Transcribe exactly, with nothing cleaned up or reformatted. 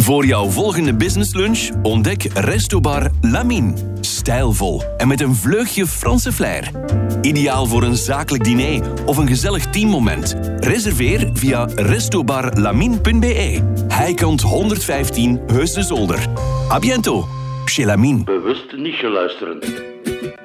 Voor jouw volgende businesslunch ontdek Restobar Lamine. Stijlvol en met een vleugje Franse flair. Ideaal voor een zakelijk diner of een gezellig teammoment. Reserveer via restobarlamine punt be. Heikant honderdvijftien Heusden Zolder. A bientôt, chez Lamine. Bewust niet geluisterd.